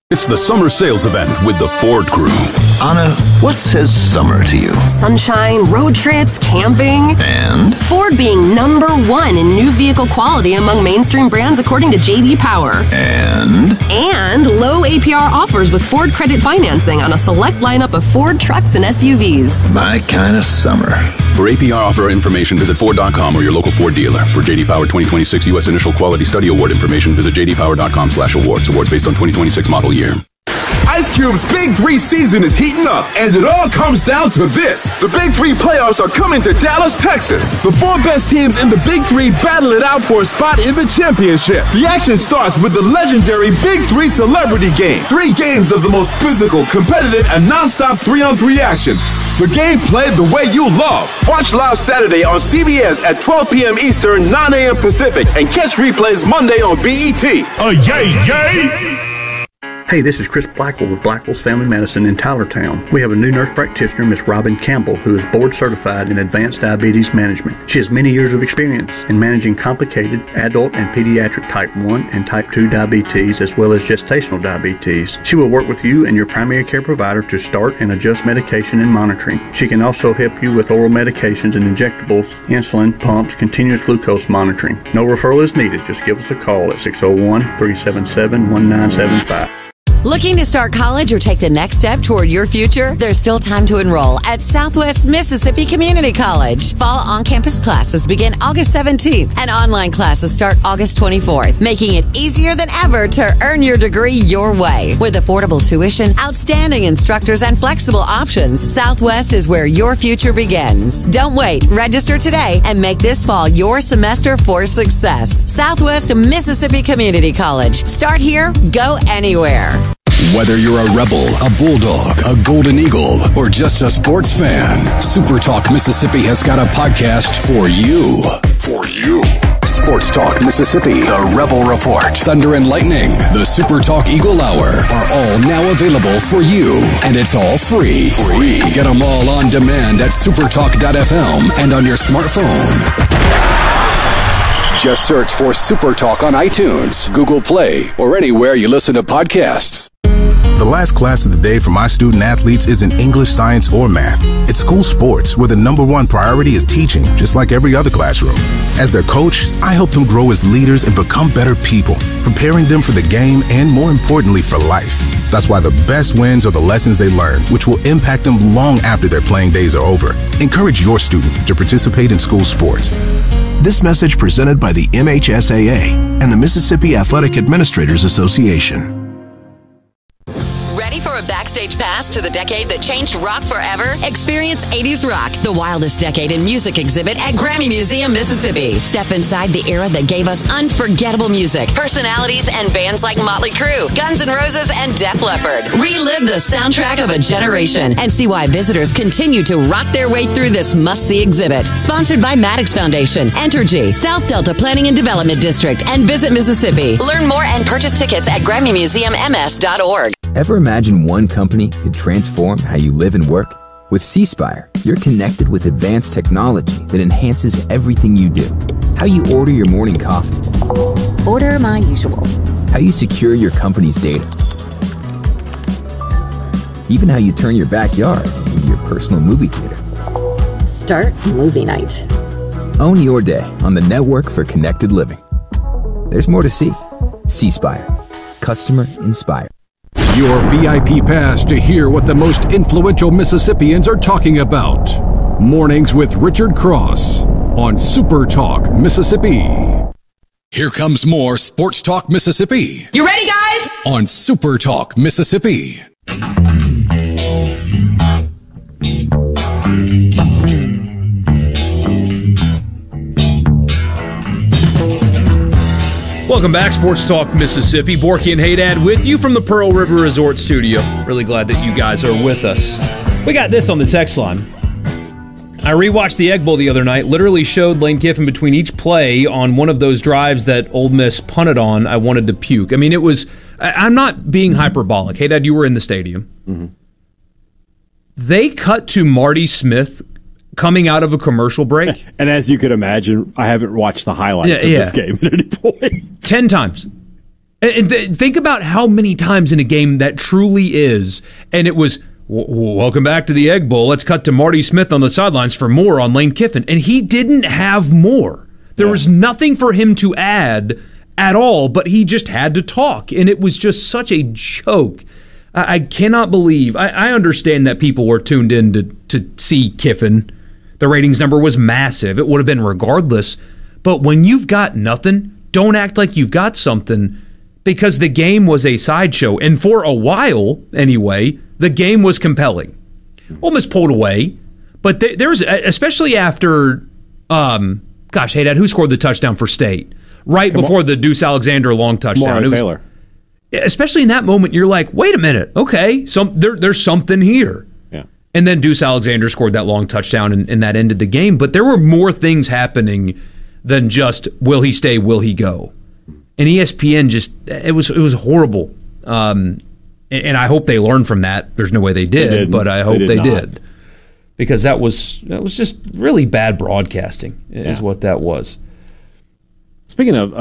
It's the summer sales event with the Ford Crew. Anna, what says summer to you? Sunshine, road trips, camping. And? Ford being #1 in new vehicle quality among mainstream brands according to J.D. Power. And? And low APR offers with Ford credit financing on a select lineup of Ford trucks and SUVs. My kind of summer. For APR offer information, visit Ford.com or your local Ford dealer. For J.D. Power 2026 U.S. Initial Quality Study Award information, visit jdpower.com/awards. Awards based on 2026 model year. Ice Cube's Big 3 season is heating up, and it all comes down to this. The Big 3 playoffs are coming to Dallas, Texas. The 4 best teams in the Big 3 battle it out for a spot in the championship. The action starts with the legendary Big 3 Celebrity Game. 3 games of the most physical, competitive, and non-stop 3-on-3 action. The game played the way you love. Watch live Saturday on CBS at 12 p.m. Eastern, 9 a.m. Pacific, and catch replays Monday on BET. Yay! Hey, this is Chris Blackwell with Blackwell's Family Medicine in Tylertown. We have a new nurse practitioner, Miss Robin Campbell, who is board certified in advanced diabetes management. She has many years of experience in managing complicated adult and pediatric type 1 and type 2 diabetes, as well as gestational diabetes. She will work with you and your primary care provider to start and adjust medication and monitoring. She can also help you with oral medications and injectables, insulin, pumps, continuous glucose monitoring. No referral is needed. Just give us a call at 601-377-1975. Looking to start college or take the next step toward your future? There's still time to enroll at Southwest Mississippi Community College. Fall on-campus classes begin August 17th and online classes start August 24th, making it easier than ever to earn your degree your way. With affordable tuition, outstanding instructors, and flexible options, Southwest is where your future begins. Don't wait. Register today and make this fall your semester for success. Southwest Mississippi Community College. Start here, go anywhere. Whether you're a Rebel, a Bulldog, a Golden Eagle, or just a sports fan, Super Talk Mississippi has got a podcast for you. For you. Sports Talk Mississippi, the Rebel Report, Thunder and Lightning, the Super Talk Eagle Hour are all now available for you. And it's all free. Get them all on demand at supertalk.fm and on your smartphone. Just search for Super Talk on iTunes, Google Play, or anywhere you listen to podcasts. The last class of the day for my student athletes isn't English, science, or math. It's school sports, where the #1 priority is teaching, just like every other classroom. As their coach, I help them grow as leaders and become better people, preparing them for the game and, more importantly, for life. That's why the best wins are the lessons they learn, which will impact them long after their playing days are over. Encourage your student to participate in school sports. This message presented by the MHSAA and the Mississippi Athletic Administrators Association. Ready for a backstage pass to the decade that changed rock forever? Experience 80s Rock, the wildest decade in music exhibit at Grammy Museum, Mississippi. Step inside the era that gave us unforgettable music, personalities, and bands like Motley Crue, Guns N' Roses, and Def Leppard. Relive the soundtrack of a generation and see why visitors continue to rock their way through this must-see exhibit. Sponsored by Maddox Foundation, Entergy, South Delta Planning and Development District, and Visit Mississippi. Learn more and purchase tickets at GrammyMuseumMS.org. Ever imagine one company could transform how you live and work? With C-Spire, you're connected with advanced technology that enhances everything you do. How you order your morning coffee. Order my usual. How you secure your company's data. Even how you turn your backyard into your personal movie theater. Start movie night. Own your day on the network for connected living. There's more to see. C-Spire. Customer inspired. Your VIP pass to hear what the most influential Mississippians are talking about. Mornings with Richard Cross on Super Talk Mississippi. Here comes more Sports Talk Mississippi. You ready, guys? On Super Talk Mississippi. Welcome back, Sports Talk Mississippi. Borky and Haydad with you from the Pearl River Resort Studio. Really glad that you guys are with us. We got this on the text line. I rewatched the Egg Bowl the other night. Literally showed Lane Kiffin between each play on one of those drives that Ole Miss punted on. I wanted to puke. I mean, it was... I'm not being hyperbolic. Haydad, you were in the stadium. Mm-hmm. They cut to Marty Smith coming out of a commercial break. And as you could imagine, I haven't watched the highlights of this game at any point. 10 times. And think about how many times in a game that truly is, and it was, welcome back to the Egg Bowl. Let's cut to Marty Smith on the sidelines for more on Lane Kiffin. And he didn't have more. There was nothing for him to add at all, but he just had to talk. And it was just such a joke. I cannot believe. I understand that people were tuned in to see Kiffin. The ratings number was massive. It would have been regardless. But when you've got nothing, don't act like you've got something, because the game was a sideshow. And for a while, anyway, the game was compelling. Ole Miss pulled away. But there's, especially after, hey, Dad, who scored the touchdown for State? Right before the Deuce Alexander long touchdown. Taylor. Especially in that moment, you're like, wait a minute, okay, there's something here. Yeah. And then Deuce Alexander scored that long touchdown, and that ended the game. But there were more things happening than just, will he stay, will he go? And ESPN just, it was horrible. And I hope they learned from that. There's no way they did, but I hope they did. Because that was just really bad broadcasting is what that was. Speaking of